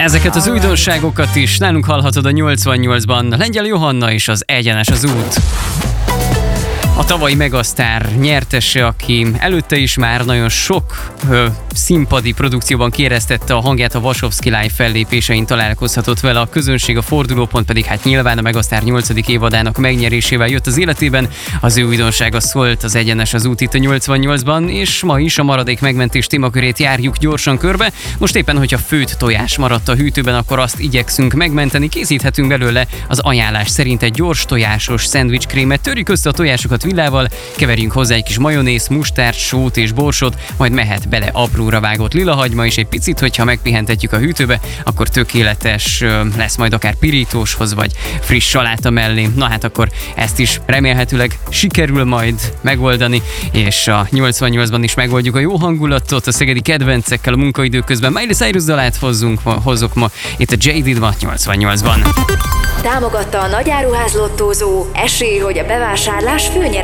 Ezeket az újdonságokat is nálunk hallhatod a 88-ban. Lengyel Johanna és az Egyenes az út. A tavalyi megasztár nyertese, aki előtte is már nagyon sok színpadi produkcióban kieresztette a hangját, a Wachowski Live fellépésein találkozhatott vele a közönség, a fordulópont pedig hát nyilván a megasztár 8. évadának megnyerésével jött az életében. Az ő újdonsága szólt az Egyenes az út itt a 88-ban, és ma is a maradék megmentés témakörét járjuk gyorsan körbe. Most éppen, hogyha főtt tojás maradt a hűtőben, akkor azt igyekszünk megmenteni. Készíthetünk belőle az ajánlás szerint egy gyors tojásos szendvicskrémet. Törjük össze a tojásokat villával, keverjünk hozzá egy kis majonéz, mustárd, sót és borsot, majd mehet bele apróra vágott lilahagyma, és egy picit, hogyha megpihentetjük a hűtőbe, akkor tökéletes lesz majd akár pirítóshoz, vagy friss saláta mellé. Na hát akkor ezt is remélhetőleg sikerül majd megoldani, és a 88-ban is megoldjuk a jó hangulatot a szegedi kedvencekkel a munkaidő közben. Miley Cyrus dalát hozzuk ma itt a Jaded 88-ban. Támogatta a nagyáruház lottózó, esély, hogy a bevásárlás főnyeres